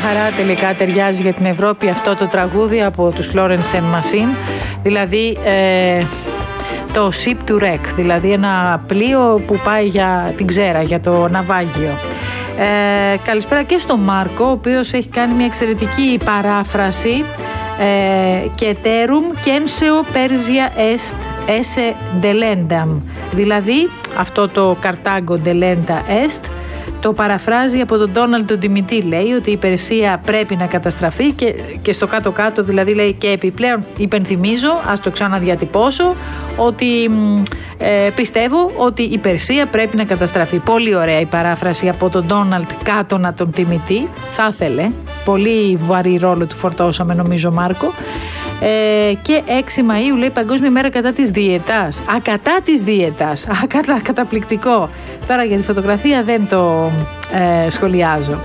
χαρά τελικά ταιριάζει για την Ευρώπη αυτό το τραγούδι από τους Florence and Machine, δηλαδή το Ship to Wreck, δηλαδή ένα πλοίο που πάει για την ξέρα, για το ναυάγιο. Καλησπέρα και στον Μάρκο, ο οποίος έχει κάνει μια εξαιρετική παράφραση και terum censeo Persia est esse delendam, δηλαδή αυτό το Καρτάγκο delenda est το παραφράζει από τον Ντόναλντ τον Τιμητή, λέει ότι η Περσία πρέπει να καταστραφεί και στο κάτω-κάτω δηλαδή λέει και επιπλέον υπενθυμίζω, ας το ξαναδιατυπώσω, ότι πιστεύω ότι η Περσία πρέπει να καταστραφεί. Πολύ ωραία η παράφραση από τον Ντόναλντ Κάτωνα τον Τιμητή, θα ήθελε, πολύ βαρύ ρόλο του φορτώσαμε νομίζω Μάρκο. Και 6 Μαΐου λέει Παγκόσμια Μέρα κατά της δίαιτας. Κατά της δίαιτας. Καταπληκτικό. Τώρα για τη φωτογραφία δεν το σχολιάζω.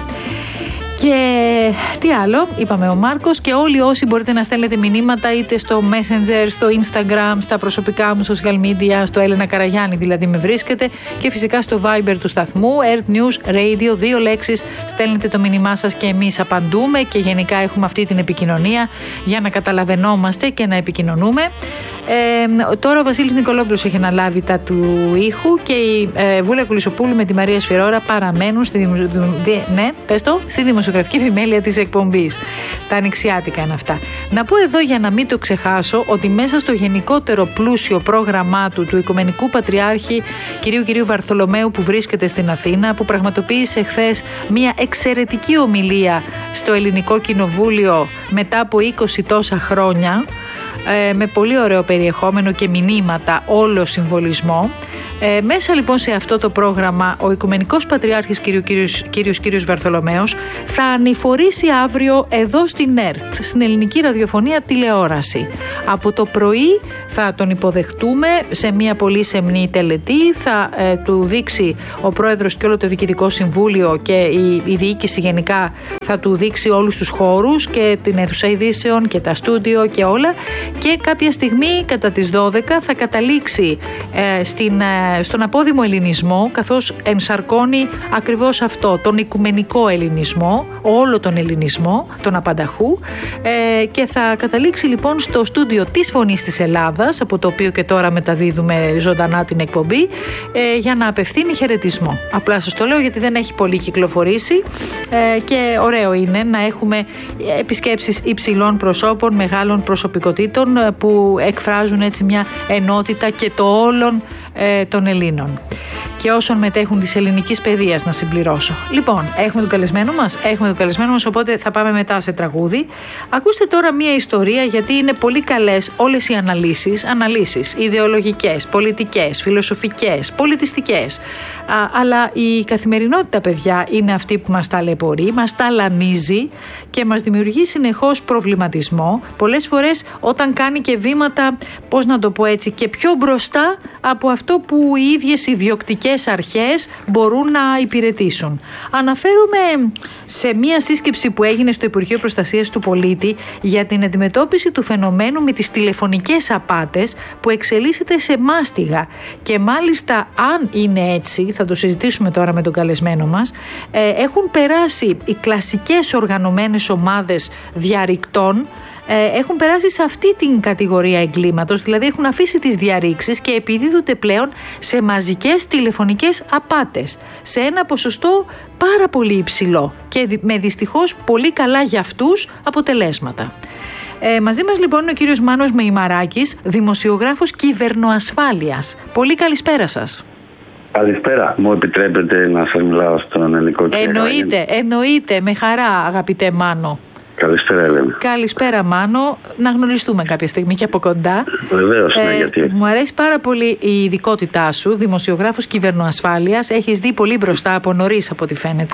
Και τι άλλο, είπαμε ο Μάρκος, και όλοι όσοι μπορείτε να στέλνετε μηνύματα είτε στο Messenger, στο Instagram, στα προσωπικά μου social media, στο Έλενα Καραγιάννη δηλαδή με βρίσκετε, και φυσικά στο Viber του σταθμού, Earth News Radio, 2 λέξεις, στέλνετε το μήνυμά σας και εμείς απαντούμε και γενικά έχουμε αυτή την επικοινωνία για να καταλαβαίνόμαστε και να επικοινωνούμε. Τώρα ο Βασίλης Νικολόπουλος έχει αναλάβει τα του ήχου και η Βούλα Κουλισοπούλου με τη Μαρία Σφυρόρα παραμένουν στη δημοσιογραφική επιμέλεια της εκπομπής. Τα ανοιξιάτικα είναι αυτά. Να πω εδώ για να μην το ξεχάσω ότι μέσα στο γενικότερο πλούσιο πρόγραμμά του Οικουμενικού Πατριάρχη κυρίου Βαρθολομαίου που βρίσκεται στην Αθήνα, που πραγματοποίησε χθες μια εξαιρετική ομιλία στο Ελληνικό Κοινοβούλιο μετά από 20 τόσα χρόνια, με πολύ ωραίο περιεχόμενο και μηνύματα, συμβολισμό. Μέσα λοιπόν σε αυτό το πρόγραμμα ο Οικουμενικός Πατριάρχης κύριος Βαρθολομαίος θα ανηφορήσει αύριο εδώ στην ΕΡΤ, στην Ελληνική Ραδιοφωνία Τηλεόραση. Από το πρωί θα τον υποδεχτούμε σε μια πολύ σεμνή τελετή, θα του δείξει ο πρόεδρος και όλο το Διοικητικό Συμβούλιο και η διοίκηση γενικά θα του δείξει όλους τους χώρους και την αίθουσα ειδήσεων και τα στούντιο και όλα, και κάποια στιγμή κατά τις 12 θα καταλήξει στον απόδημο ελληνισμό, καθώς ενσαρκώνει ακριβώς αυτό, τον οικουμενικό ελληνισμό, όλο τον ελληνισμό, τον απανταχού, και θα καταλήξει λοιπόν στο στούντιο της Φωνής της Ελλάδας, από το οποίο και τώρα μεταδίδουμε ζωντανά την εκπομπή, για να απευθύνει χαιρετισμό. Απλά σας το λέω γιατί δεν έχει πολύ κυκλοφορήσει και ωραίο είναι να έχουμε επισκέψεις υψηλών προσώπων, μεγάλων προσωπικότητων που εκφράζουν έτσι μια ενότητα και το όλων των Ελλήνων και όσων μετέχουν της ελληνικής παιδείας, να συμπληρώσω. Λοιπόν, έχουμε τον καλεσμένο μας, οπότε θα πάμε μετά σε τραγούδι. Ακούστε τώρα μία ιστορία, γιατί είναι πολύ καλές όλες οι αναλύσεις ιδεολογικές, πολιτικές, φιλοσοφικές, πολιτιστικές, αλλά η καθημερινότητα, παιδιά, είναι αυτή που μας ταλαιπωρεί, μας ταλανίζει και μας δημιουργεί συνεχώς προβληματισμό, πολλές φορές όταν κάνει και βήματα, πώς να το πω έτσι, και πιο μπροστά από αυτό που οι ίδιες ιδιοκτικές αρχές μπορούν να υπηρετήσουν. Αναφέρομαι σε μία σύσκεψη που έγινε στο Υπουργείο Προστασίας του Πολίτη για την αντιμετώπιση του φαινομένου με τις τηλεφωνικές απάτες που εξελίσσεται σε μάστιγα, και μάλιστα αν είναι έτσι, θα το συζητήσουμε τώρα με τον καλεσμένο μας, έχουν περάσει οι κλασικές οργανωμένες ομάδες διαρρηκτών, έχουν περάσει σε αυτή την κατηγορία εγκλήματος, δηλαδή έχουν αφήσει τις διαρρήξεις και επιδίδονται πλέον σε μαζικές τηλεφωνικές απάτες, σε ένα ποσοστό πάρα πολύ υψηλό και με δυστυχώς πολύ καλά για αυτούς αποτελέσματα. Μαζί μας λοιπόν είναι ο κύριος Μάνος Μεϊμαράκης, δημοσιογράφος κυβερνοασφάλειας. Πολύ καλησπέρα σας. Καλησπέρα. Μου επιτρέπετε να σας μιλάω στον ελληνικό κοινό? Εννοείται, με χαρά, αγαπητέ Μάνο. Καλησπέρα, Έλενα. Καλησπέρα, Μάνο. Να γνωριστούμε κάποια στιγμή και από κοντά. Βεβαίως, ναι, γιατί. Μου αρέσει πάρα πολύ η ειδικότητά σου, δημοσιογράφος κυβερνοασφάλειας. Έχεις δει πολύ μπροστά από νωρίς, από ό,τι φαίνεται.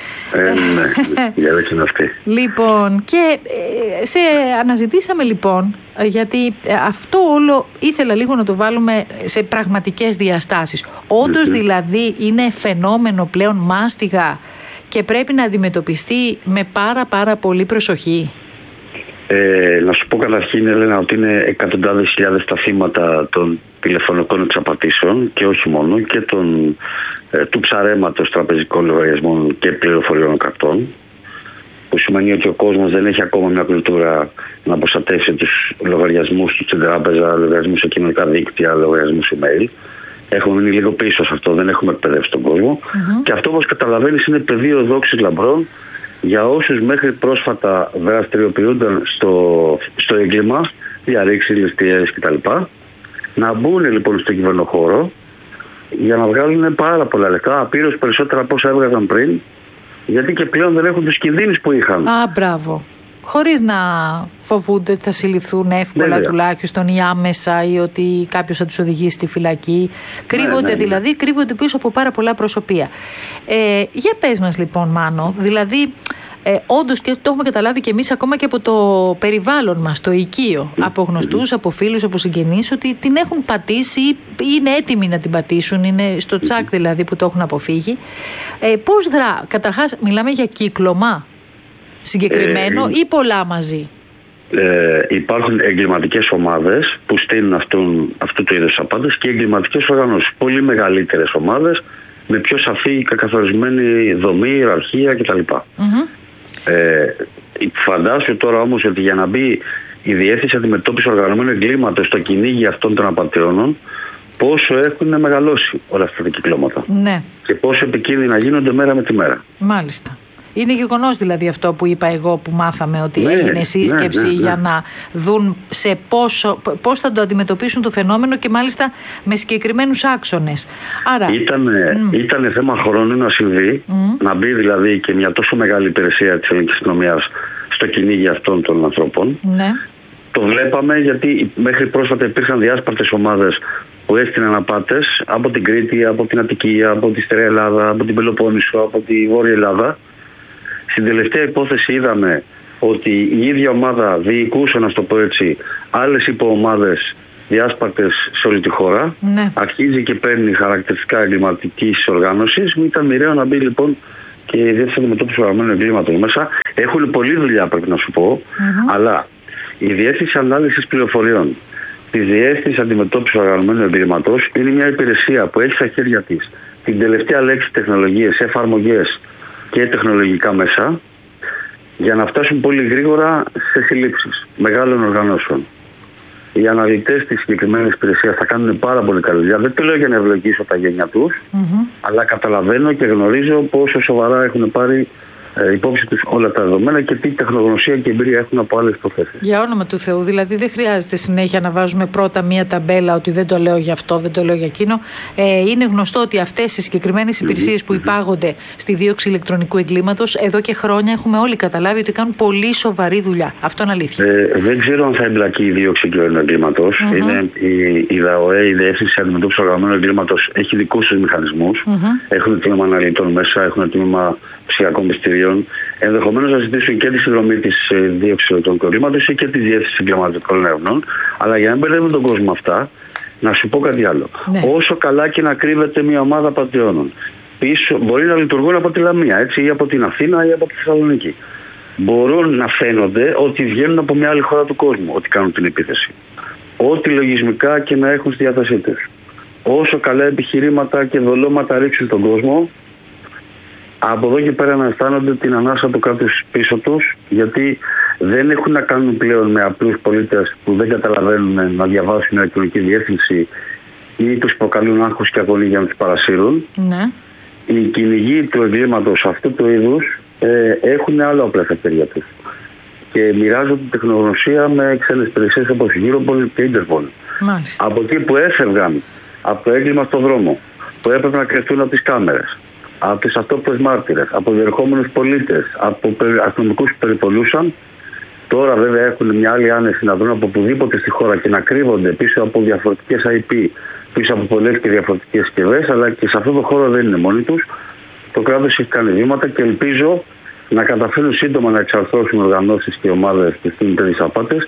Ναι, για είναι αυτή. Λοιπόν, και σε αναζητήσαμε λοιπόν, γιατί αυτό όλο ήθελα λίγο να το βάλουμε σε πραγματικές διαστάσεις. Όντως δηλαδή είναι φαινόμενο πλέον μάστιγα και πρέπει να αντιμετωπιστεί με πάρα πολύ προσοχή. Να σου πω καταρχήν, Έλενα, ότι είναι εκατοντάδες χιλιάδες τα θύματα των τηλεφωνικών εξαπατήσεων και όχι μόνο, και του ψαρέματος τραπεζικών λογαριασμών και πληροφοριών καρτών, που σημαίνει ότι ο κόσμος δεν έχει ακόμα μια κουλτούρα να προστατεύσει τους λογαριασμούς στην τράπεζα, λογαριασμούς σε κοινωνικά δίκτυα, λογαριασμούς email. Έχουμε μείνει λίγο πίσω σε αυτό, δεν έχουμε εκπαιδεύσει τον κόσμο. Και αυτό, όπως καταλαβαίνεις, είναι πεδίο δόξης λαμπρών για όσους μέχρι πρόσφατα δραστηριοποιούνταν στο έγκλημα, διαρρήξεις, ληστείες κτλ. Να μπουν λοιπόν στο κυβερνοχώρο για να βγάλουν πάρα πολλά λεφτά, απείρως περισσότερα από όσα έβγαζαν πριν, γιατί και πλέον δεν έχουν τους κινδύνους που είχαν. Μπράβο. Χωρίς να φοβούνται ότι θα συλληφθούν εύκολα τουλάχιστον ή άμεσα ή ότι κάποιος θα τους οδηγήσει στη φυλακή. Κρύβονται δηλαδή, κρύβονται πίσω από πάρα πολλά προσωπία. Για πες μας λοιπόν, Μάνο, δηλαδή όντως, και το έχουμε καταλάβει και εμείς ακόμα και από το περιβάλλον μας, το οικείο, από γνωστούς, από φίλους, από συγγενείς, ότι την έχουν πατήσει ή είναι έτοιμοι να την πατήσουν, είναι στο τσάκ δηλαδή που το έχουν αποφύγει. Πώς δρά? Καταρχάς μιλάμε για κύκλωμα συγκεκριμένο ή πολλά μαζί? Υπάρχουν εγκληματικές ομάδες που στείλουν αυτού του είδους απάντες και εγκληματικές οργανώσεις, πολύ μεγαλύτερες ομάδες με πιο σαφή και καθορισμένη δομή, ιεραρχία κτλ. Φαντάσου τώρα όμως ότι για να μπει η Διεύθυνση Αντιμετώπισης Οργανωμένου Εγκλήματος στο κυνήγι αυτών των απατεώνων, πόσο έχουν μεγαλώσει όλα αυτά τα κυκλώματα. Ναι. Και πόσο επικίνδυνα γίνονται μέρα με τη μέρα. Μάλιστα. Είναι γεγονός δηλαδή αυτό που είπα εγώ, που μάθαμε ότι έγινε σύσκεψη για να δουν σε πώς θα το αντιμετωπίσουν το φαινόμενο και μάλιστα με συγκεκριμένους άξονες. Άρα ήταν θέμα χρόνου να συμβεί, να μπει δηλαδή και μια τόσο μεγάλη υπηρεσία της ελληνικής αστυνομίας στο κυνήγι αυτών των ανθρώπων. Ναι. Το βλέπαμε γιατί μέχρι πρόσφατα υπήρχαν διάσπαρτες ομάδες που έστειλαν απάτες από την Κρήτη, από την Αττική, από τη Στερεά Ελλάδα, από την Πελοπόννησο, από τη Βόρεια Ελλάδα. Στην τελευταία υπόθεση είδαμε ότι η ίδια ομάδα διοικούσε, να το πω έτσι, άλλες υποομάδες διάσπαρτες σε όλη τη χώρα. Ναι. Αρχίζει και παίρνει χαρακτηριστικά εγκληματικής οργάνωσης. Ήταν μοιραίο να μπει λοιπόν και η Διεύθυνση Αντιμετώπισης Οργανωμένου Εγκλήματος μέσα. Έχουν πολλή δουλειά, πρέπει να σου πω, αλλά η Διεύθυνση Ανάλυσης Πληροφοριών της Διεύθυνσης Αντιμετώπισης Οργανωμένου Εγκλήματος είναι μια υπηρεσία που έχει στα χέρια της την τελευταία λέξη τεχνολογίες, εφαρμογές και τεχνολογικά μέσα για να φτάσουν πολύ γρήγορα σε συλλήψεις μεγάλων οργανώσεων. Οι αναλυτές της συγκεκριμένης υπηρεσίας θα κάνουν πάρα πολύ καλή δουλειά. Δεν το λέω για να ευλογήσω τα γένια τους, αλλά καταλαβαίνω και γνωρίζω πόσο σοβαρά έχουν πάρει υπόψη τους όλα τα δεδομένα και τι τεχνογνωσία και εμπειρία έχουν από άλλες υποθέσεις. Για όνομα του Θεού, δηλαδή δεν χρειάζεται συνέχεια να βάζουμε πρώτα μία ταμπέλα ότι δεν το λέω για αυτό, δεν το λέω για εκείνο. Είναι γνωστό ότι αυτές οι συγκεκριμένες υπηρεσίες που υπάγονται στη δίωξη ηλεκτρονικού εγκλήματος εδώ και χρόνια έχουμε όλοι καταλάβει ότι κάνουν πολύ σοβαρή δουλειά. Αυτό είναι αλήθεια. Δεν ξέρω αν θα εμπλακεί η δίωξη ηλεκτρονικού εγκλήματος. Είναι η ΔΑΟΕ, η Διεύθυνση Αντιμετώπισης Οργανωμένου Εγκλήματος, έχει δικούς τους μηχανισμούς. Έχουν τμήμα αναλυτών μέσα, έχουν τμήμα ψηφιακών μυστηρίων. Ενδεχομένως να ζητήσουν και τη συνδρομή της δίωξης ηλεκτρονικού εγκλήματος ή και τη Διεύθυνση Εγκληματικών Ερευνών. Αλλά για να μην μπερδεύουν τον κόσμο αυτά, να σου πω κάτι άλλο. Ναι. Όσο καλά και να κρύβεται μια ομάδα πατριώνων, πίσω μπορεί να λειτουργούν από τη Λαμία, έτσι, ή από την Αθήνα ή από τη Θεσσαλονίκη. Μπορούν να φαίνονται ότι βγαίνουν από μια άλλη χώρα του κόσμου, ότι κάνουν την επίθεση. Ό,τι λογισμικά και να έχουν στη διάθεσή τους. Όσο καλά επιχειρήματα και δολώματα ρίξουν στον κόσμο, από εδώ και πέρα να αισθάνονται την ανάσα του κράτους πίσω τους, γιατί δεν έχουν να κάνουν πλέον με απλούς πολίτες που δεν καταλαβαίνουν να διαβάσουν μια ηλεκτρονική διεύθυνση ή τους προκαλούν άγχος και αγωνία για να τους παρασύρουν. Ναι. Οι κυνηγοί του εγκλήματος αυτού του είδους έχουν άλλα όπλα στα χέρια τους και μοιράζονται την τεχνογνωσία με ξένες υπηρεσίες όπως Europol και Interpol. Μάλιστα. Από εκεί που έφευγαν από το έγκλημα στον δρόμο, που έπρεπε να κρυφτούν από τις κάμερες, από τις αυτόπτες μάρτυρες, από διερχόμενους πολίτες, από αστυνομικούς που περιπολούσαν, τώρα βέβαια έχουν μια άλλη άνεση να δουν από οπουδήποτε στη χώρα και να κρύβονται πίσω από διαφορετικές IP, πίσω από πολλές και διαφορετικές συσκευές, αλλά και σε αυτό το χώρο δεν είναι μόνοι τους. Το κράτος έχει κάνει βήματα και ελπίζω να καταφέρουν σύντομα να εξαρθρώσουν οργανώσεις και ομάδες που στείλουν τέτοιες απάτες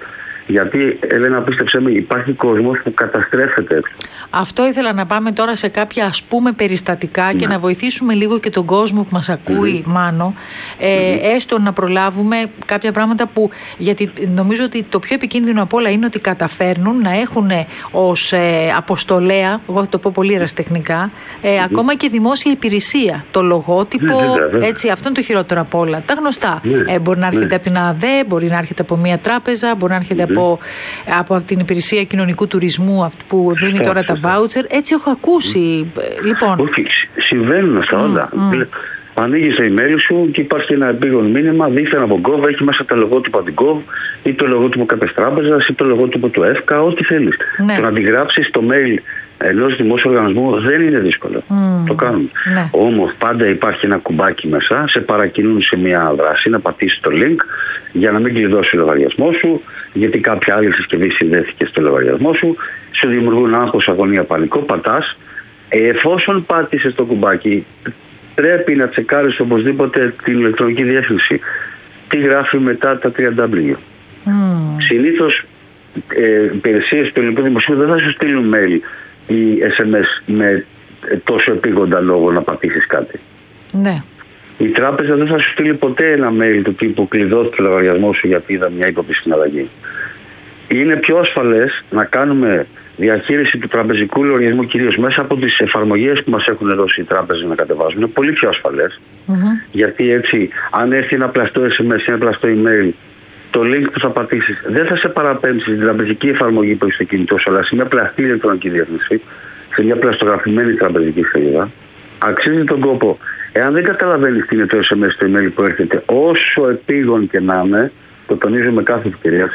Γιατί, Έλενα, πίστεψέ με, υπάρχει κόσμος που καταστρέφεται. Αυτό ήθελα να πάμε τώρα σε κάποια ας πούμε περιστατικά και να βοηθήσουμε λίγο και τον κόσμο που μας ακούει, Μάνο, έστω να προλάβουμε κάποια πράγματα που, γιατί νομίζω ότι το πιο επικίνδυνο απ' όλα είναι ότι καταφέρνουν να έχουν ως αποστολέα, εγώ θα το πω πολύ ερασιτεχνικά, ακόμα και δημόσια υπηρεσία, το λογότυπο, έτσι, αυτό είναι το χειρότερο απ' όλα. Τα γνωστά. Μπορεί να έρχεται από την ΑΔΕ, μπορεί να έρχεται από μια τράπεζα, μπορεί να έρχεται από την υπηρεσία κοινωνικού τουρισμού αυτή που δίνει τώρα τα βάουτσερ. Έτσι έχω ακούσει. Λοιπόν. Όχι, συμβαίνουν αυτά όλα. Ανοίγει το email σου και υπάρχει ένα επίγον μήνυμα δίθεν από Gov, έχει μέσα τα λογότυπα του Gov ή το λογότυπο κάποιας τράπεζας ή το λογότυπο του ΕΦΚΑ, ό,τι θέλεις. Το να αντιγράψεις το mail ενός δημόσιου οργανισμού δεν είναι δύσκολο. Το κάνουμε. Όμως πάντα υπάρχει ένα κουμπάκι μέσα, σε παρακινούν σε μια δράση να πατήσεις το link για να μην κλειδώσει ο λογαριασμό σου, γιατί κάποια άλλη συσκευή συνδέθηκε στο λογαριασμό σου, σου δημιουργούν άγχος, αγωνία, πανικό, πατάς. Εφόσον πάτησες το κουμπάκι, πρέπει να τσεκάρεις οπωσδήποτε την ηλεκτρονική διεύθυνση. Τι γράφει μετά τα 3W. Συνήθως υπηρεσίες του ελληνικού δημοσίου δεν θα σου στείλουν mail ή SMS με τόσο επίγοντα λόγο να πατήσεις κάτι. Ναι. Η τράπεζα δεν θα σου στείλει ποτέ ένα mail του τύπου κλειδώθηκε το λογαριασμό σου γιατί είδα μια ύποπτη συναλλαγή. Είναι πιο ασφαλές να κάνουμε διαχείριση του τραπεζικού λογαριασμού κυρίως μέσα από τις εφαρμογές που μας έχουν δώσει οι τράπεζες να κατεβάζουν. Είναι πολύ πιο ασφαλές. Γιατί έτσι, αν έρθει ένα πλαστό SMS ή ένα πλαστό email, το link που θα πατήσεις δεν θα σε παραπέμψει στην τραπεζική εφαρμογή που έχει στο κινητό σου, αλλά σε μια πλαστή ηλεκτρονική διεύθυνση, σε μια πλαστογραφημένη τραπεζική σελίδα. Αξίζει τον κόπο. Εάν δεν καταλαβαίνεις τι είναι το SMS, το email που έρχεται, όσο επίγον και να είναι, το τονίζω με κάθε ευκαιρία,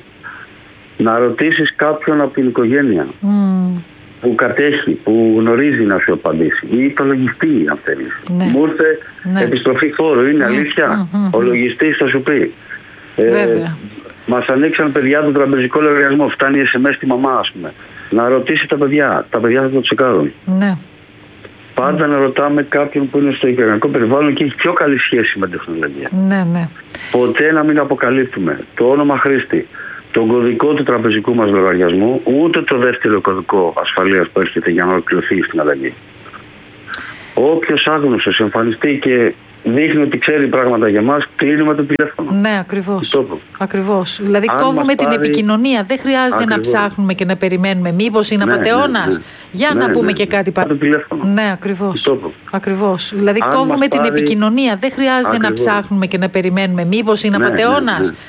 να ρωτήσεις κάποιον από την οικογένεια που κατέχει, που γνωρίζει να σου απαντήσει, ή το λογιστή, αν θέλεις. Μου ήρθε επιστροφή φόρου, είναι αλήθεια. Ο λογιστής θα σου πει. Μας ανοίξαν παιδιά τον τραπεζικό λογαριασμό, φτάνει SMS στη μαμά, ας πούμε. Να ρωτήσει τα παιδιά θα το τσεκάρουν. Πάντα να ρωτάμε κάποιον που είναι στο οικογενειακό περιβάλλον και έχει πιο καλή σχέση με την τεχνολογία. Ποτέ να μην αποκαλύπτουμε το όνομα χρήστη, τον κωδικό του τραπεζικού μας λογαριασμού, ούτε το δεύτερο κωδικό ασφαλείας που έρχεται για να ολοκληρωθεί στην αλλαγή. Όποιος άγνωστος εμφανιστεί και δείχνει ότι ξέρει πράγματα για μας, κλείνουμε το τηλέφωνο. Ναι, ακριβώς. Δηλαδή κόβουμε την επικοινωνία. Δεν χρειάζεται να ψάχνουμε και να περιμένουμε. Μήπως είναι απατεώνας. Για να πούμε και κάτι πάνω. Ναι, ακριβώς. Δηλαδή κόβουμε την επικοινωνία. Δεν χρειάζεται να ψάχνουμε και να περιμένουμε. Μήπως είναι απατεώνας.